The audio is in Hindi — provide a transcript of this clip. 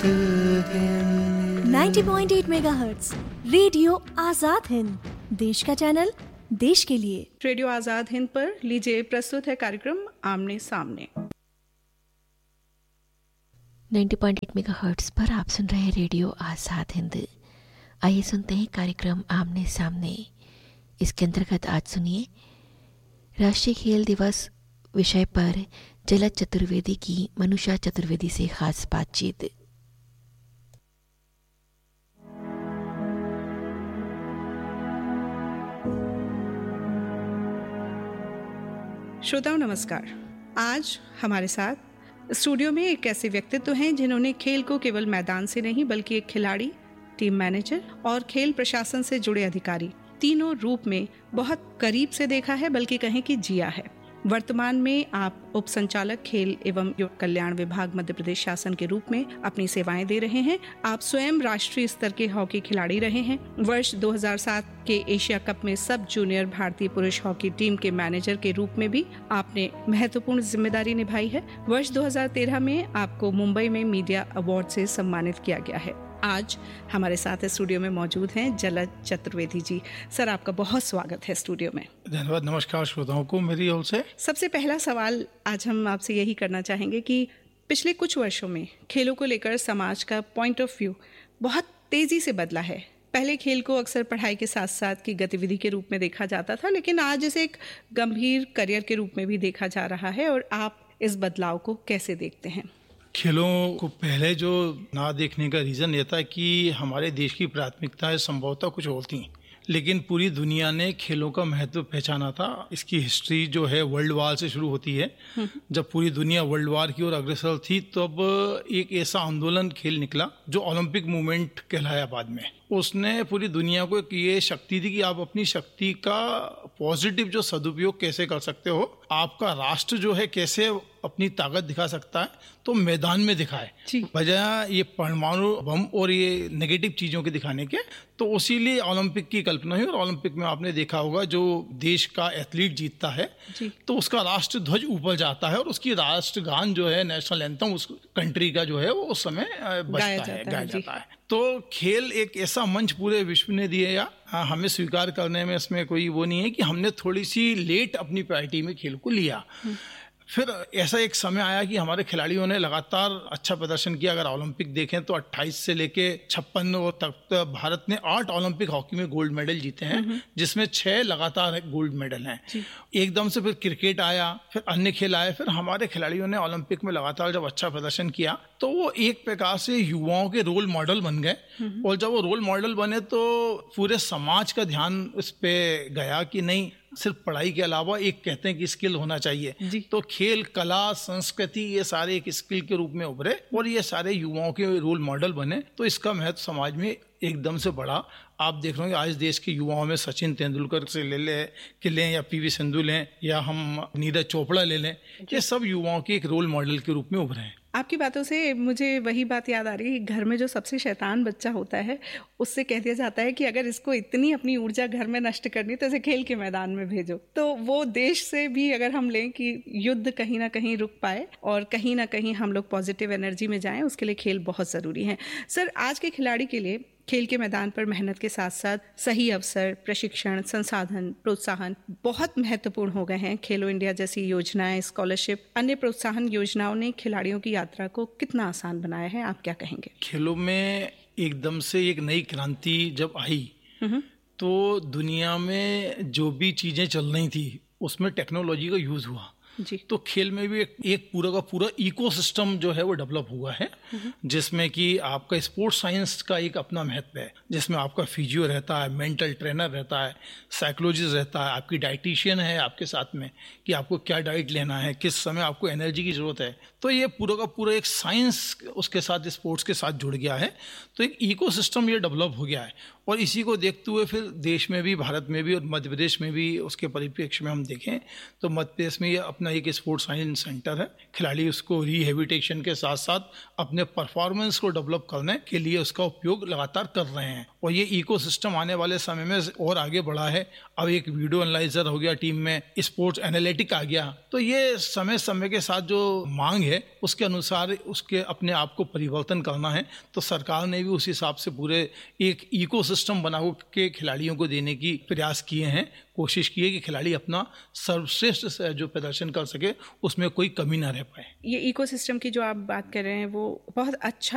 90.8 मेगाहर्ट्ज रेडियो आजाद हिंद, देश का चैनल, देश के लिए। रेडियो आजाद हिंद पर लीजिए प्रस्तुत है कार्यक्रम आमने सामने। 90.8 मेगाहर्ट्ज पर आप सुन रहे हैं रेडियो आजाद हिंद। आइए सुनते हैं कार्यक्रम आमने सामने। इसके अंतर्गत आज सुनिए राष्ट्रीय खेल दिवस विषय पर जलज चतुर्वेदी की मनुषा चतुर्वेदी से खास बातचीत। श्रोताओं नमस्कार। आज हमारे साथ स्टूडियो में एक ऐसे व्यक्तित्व हैं जिन्होंने खेल को केवल मैदान से नहीं बल्कि एक खिलाड़ी, टीम मैनेजर और खेल प्रशासन से जुड़े अधिकारी तीनों रूप में बहुत करीब से देखा है, बल्कि कहें कि जिया है। वर्तमान में आप उप संचालक खेल एवं युवा कल्याण विभाग मध्य प्रदेश शासन के रूप में अपनी सेवाएं दे रहे हैं। आप स्वयं राष्ट्रीय स्तर के हॉकी खिलाड़ी रहे हैं। वर्ष 2007 के एशिया कप में सब जूनियर भारतीय पुरुष हॉकी टीम के मैनेजर के रूप में भी आपने महत्वपूर्ण जिम्मेदारी निभाई है। वर्ष 2013 में आपको मुंबई में मीडिया अवार्ड से सम्मानित किया गया है। आज हमारे साथ स्टूडियो में मौजूद हैं जलज चतुर्वेदी जी। सर, आपका बहुत स्वागत है स्टूडियो में। धन्यवाद। नमस्कार श्रोताओं को मेरी ओर से। सबसे पहला सवाल आज हम आपसे यही करना चाहेंगे कि पिछले कुछ वर्षों में खेलों को लेकर समाज का पॉइंट ऑफ व्यू बहुत तेजी से बदला है। पहले खेल को अक्सर पढ़ाई के साथ साथ की गतिविधि के रूप में देखा जाता था, लेकिन आज इसे एक गंभीर करियर के रूप में भी देखा जा रहा है। और आप इस बदलाव को कैसे देखते हैं? खेलों को पहले जो ना देखने का रीज़न ये था कि हमारे देश की प्राथमिकताएं संभवतः कुछ और थी, लेकिन पूरी दुनिया ने खेलों का महत्व पहचाना था। इसकी हिस्ट्री जो है वर्ल्ड वार से शुरू होती है। जब पूरी दुनिया वर्ल्ड वार की ओर अग्रसर थी तब एक ऐसा आंदोलन खेल निकला जो ओलंपिक मूवमेंट कहलाया बाद में। उसने पूरी दुनिया को एक ये शक्ति दी कि आप अपनी शक्ति का पॉजिटिव जो सदुपयोग कैसे कर सकते हो, आपका राष्ट्र जो है कैसे अपनी ताकत दिखा सकता है, तो मैदान में दिखाए, बजाय ये परमाणु बम और ये नेगेटिव चीज़ों के दिखाने के। तो उसीलिए ओलंपिक की कल्पना हुई। और ओलंपिक में आपने देखा होगा जो देश का एथलीट जीतता है तो उसका राष्ट्र ध्वज ऊपर जाता है और उसकी राष्ट्रगान जो है, नेशनल एंथम, उस कंट्री का जो है वो उस समय गाया जाता है। तो खेल एक ऐसा मंच पूरे विश्व ने दिया या हमें स्वीकार करने में इसमें कोई वो नहीं है कि हमने थोड़ी सी लेट अपनी प्रायोरिटी में खेल को लिया। फिर ऐसा एक समय आया कि हमारे खिलाड़ियों ने लगातार अच्छा प्रदर्शन किया। अगर ओलंपिक देखें तो 28 से लेके 56 तक भारत ने 8 ओलंपिक हॉकी में गोल्ड मेडल जीते हैं, जिसमें 6 लगातार गोल्ड मेडल हैं। एकदम से फिर क्रिकेट आया, फिर अन्य खेल आए। फिर हमारे खिलाड़ियों ने ओलंपिक में लगातार जब अच्छा प्रदर्शन किया तो वो एक प्रकार से युवाओं के रोल मॉडल बन गए। और जब वो रोल मॉडल बने तो पूरे समाज का ध्यान उस पर गया कि नहीं, सिर्फ पढ़ाई के अलावा एक कहते हैं कि स्किल होना चाहिए। तो खेल, कला, संस्कृति, ये सारे एक स्किल के रूप में उभरे और ये सारे युवाओं के रोल मॉडल बने। तो इसका महत्व समाज में एकदम से बढ़ा। आप देख रहे होंगे आज देश के युवाओं में सचिन तेंदुलकर से लें या पीवी सिंधु लें या हम नीरज चोपड़ा ले लें, ये सब युवाओं के एक रोल मॉडल के रूप में उभरे हैं। आपकी बातों से मुझे वही बात याद आ रही है कि घर में जो सबसे शैतान बच्चा होता है उससे कह दिया जाता है कि अगर इसको इतनी अपनी ऊर्जा घर में नष्ट करनी तो इसे खेल के मैदान में भेजो। तो वो देश से भी अगर हम लें कि युद्ध कहीं ना कहीं रुक पाए और कहीं ना कहीं हम लोग पॉजिटिव एनर्जी में जाएं, उसके लिए खेल बहुत ज़रूरी है। सर, आज के खिलाड़ी के लिए खेल के मैदान पर मेहनत के साथ साथ सही अवसर, प्रशिक्षण, संसाधन, प्रोत्साहन बहुत महत्वपूर्ण हो गए हैं। खेलो इंडिया जैसी योजनाएं, स्कॉलरशिप, अन्य प्रोत्साहन योजनाओं ने खिलाड़ियों की यात्रा को कितना आसान बनाया है, आप क्या कहेंगे? खेलों में एकदम से एक नई क्रांति जब आई तो दुनिया में जो भी चीज़ें चल रही थी उसमें टेक्नोलॉजी का यूज़ हुआ। तो खेल में भी एक पूरा का पूरा इकोसिस्टम जो है वो डेवलप हुआ है, जिसमें कि आपका स्पोर्ट्स साइंस का एक अपना महत्व है, जिसमें आपका फिजियो रहता है, मेंटल ट्रेनर रहता है, साइकोलॉजिस्ट रहता है, आपकी डाइटिशियन है आपके साथ में कि आपको क्या डाइट लेना है, किस समय आपको एनर्जी की ज़रूरत है। तो ये पूरा का पूरा एक साइंस उसके साथ, स्पोर्ट्स के साथ जुड़ गया है। तो एक इकोसिस्टम ये डेवलप हो गया है। और इसी को देखते हुए फिर देश में भी, भारत में भी और मध्य प्रदेश में भी उसके परिप्रेक्ष्य में हम देखें तो मध्य प्रदेश में ये अपना एक स्पोर्ट्स साइंस सेंटर है। खिलाड़ी उसको रिहेबिटेशन के साथ साथ अपने अपने परफॉर्मेंस को डेवलप करने के लिए उसका उपयोग लगातार कर रहे हैं। और ये इकोसिस्टम आने वाले समय में और आगे बढ़ा है। अब एक वीडियो एनालाइजर हो गया टीम में, स्पोर्ट्स एनालिटिक आ गया। तो ये समय समय के साथ जो मांग है उसके अनुसार उसके अपने आप को परिवर्तन करना है। तो सरकार ने भी उस हिसाब से पूरे एक इकोसिस्टम बना के खिलाड़ियों को देने की प्रयास किए हैं, कोशिश की है कि खिलाड़ी अपना सर्वश्रेष्ठ से जो प्रदर्शन कर सके उसमें कोई कमी ना रह पाए। ये इकोसिस्टम की जो आप बात कर रहे हैं वो बहुत अच्छा